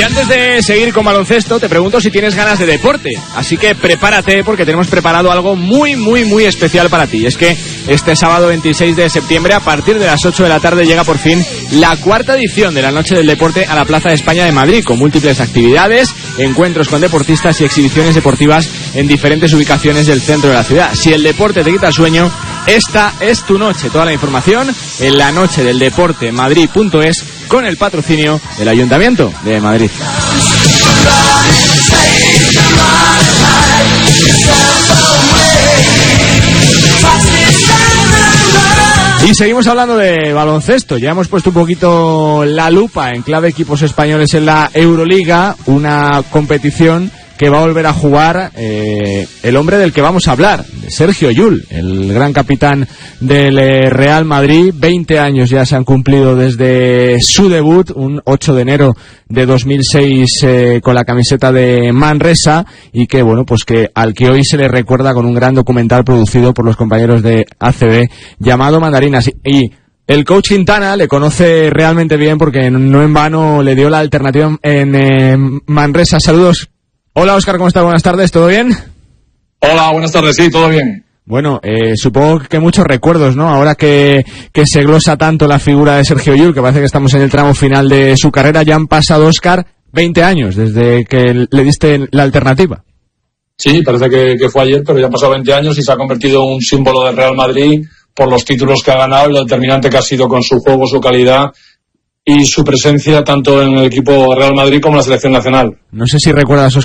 Y antes de seguir con baloncesto, te pregunto si tienes ganas de deporte. Así que prepárate, porque tenemos preparado algo muy, muy, muy especial para ti. Es que este sábado 26 de septiembre, a partir de las 8 de la tarde, llega por fin la 4ª edición de la Noche del Deporte a la Plaza de España de Madrid, con múltiples actividades, encuentros con deportistas y exhibiciones deportivas en diferentes ubicaciones del centro de la ciudad. Si el deporte te quita el sueño, esta es tu noche. Toda la información en lanochedeldeportemadrid.es, con el patrocinio del Ayuntamiento de Madrid. Y seguimos hablando de baloncesto. Ya hemos puesto un poquito la lupa en clave equipos españoles en la Euroliga, una competición que va a volver a jugar el hombre del que vamos a hablar, Sergio Llull, el gran capitán del Real Madrid. 20 años ya se han cumplido desde su debut, un 8 de enero de 2006 con la camiseta de Manresa, y que bueno, pues que al que hoy se le recuerda con un gran documental producido por los compañeros de ACB llamado Mandarinas. Y el coach Quintana le conoce realmente bien, porque no en vano le dio la alternativa en Manresa. Saludos. Hola, Óscar, ¿cómo estás? Buenas tardes, ¿todo bien? Hola, buenas tardes, sí, todo bien. Bueno, supongo que muchos recuerdos, ¿no? Ahora que se glosa tanto la figura de Sergio Llull, que parece que estamos en el tramo final de su carrera. Ya han pasado, Óscar, 20 años desde que le diste la alternativa. Sí, parece que fue ayer, pero ya han pasado 20 años y se ha convertido en un símbolo del Real Madrid por los títulos que ha ganado y lo determinante que ha sido con su juego, su calidad y su presencia tanto en el equipo Real Madrid como en la selección nacional. No sé si recuerdas,